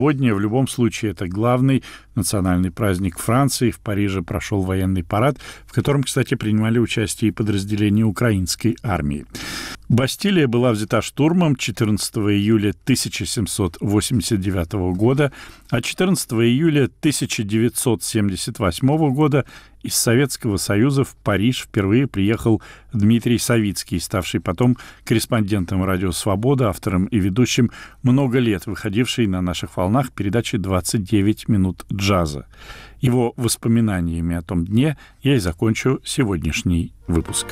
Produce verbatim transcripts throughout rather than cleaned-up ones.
Сегодня в любом случае это главный национальный праздник Франции. В Париже прошел военный парад, в котором, кстати, принимали участие и подразделения украинской армии. Бастилия была взята штурмом четырнадцатого июля тысяча семьсот восемьдесят девятого года, а четырнадцатого июля тысяча девятьсот семьдесят восьмого года из Советского Союза в Париж впервые приехал Дмитрий Савицкий, ставший потом корреспондентом «Радио Свобода», автором и ведущим много лет выходившей на наших волнах передачи «двадцать девять минут джаза». Его воспоминаниями о том дне я и закончу сегодняшний выпуск.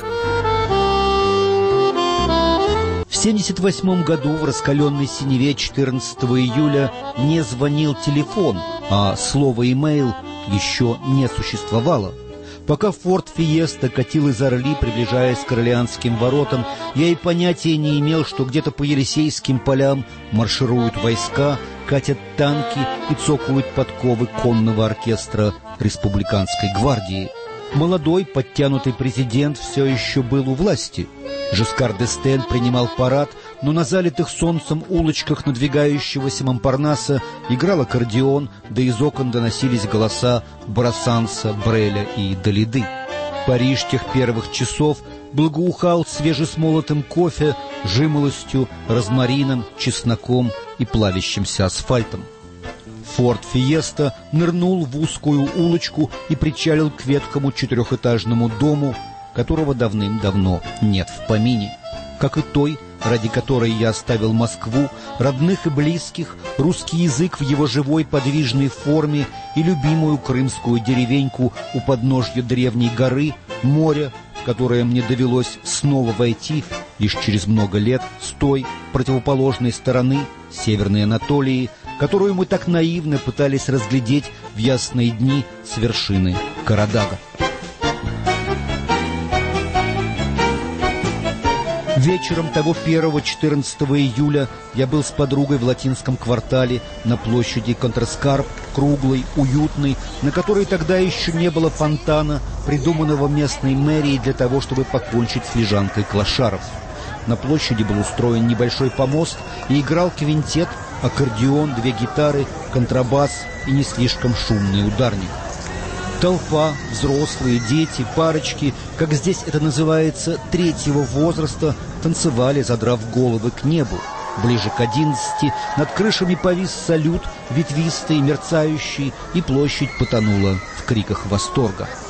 В семьдесят восьмом году в раскаленной синеве четырнадцатого июля не звонил телефон, а слово «имейл» еще не существовало. Пока форт Фиеста катил из Орли, приближаясь к Орлеанским воротам, я и понятия не имел, что где-то по Елисейским полям маршируют войска, катят танки и цокают подковы конного оркестра Республиканской гвардии. Молодой, подтянутый президент все еще был у власти. Жискар д'Эстен принимал парад, но на залитых солнцем улочках надвигающегося Монпарнаса играл аккордеон, да из окон доносились голоса Брассанса, Бреля и Далиды. Париж тех первых часов благоухал свежесмолотым кофе, жимолостью, розмарином, чесноком и плавящимся асфальтом. Форт Фиеста нырнул в узкую улочку и причалил к ветхому четырехэтажному дому, которого давным-давно нет в помине. Как и той, ради которой я оставил Москву, родных и близких, русский язык в его живой подвижной форме и любимую крымскую деревеньку у подножья древней горы, море, в которое мне довелось снова войти лишь через много лет с той противоположной стороны, Северной Анатолии, которую мы так наивно пытались разглядеть в ясные дни с вершины Карадага. Вечером того первого четырнадцатого июля я был с подругой в латинском квартале на площади Контраскарп, круглой, уютной, на которой тогда еще не было фонтана, придуманного местной мэрией для того, чтобы покончить с лежанкой клошаров. На площади был устроен небольшой помост и играл квинтет, аккордеон, две гитары, контрабас и не слишком шумный ударник. Толпа, взрослые, дети, парочки, как здесь это называется, третьего возраста, танцевали, задрав головы к небу. Ближе к одиннадцати над крышами повис салют, ветвистый, мерцающий, и площадь потонула в криках восторга.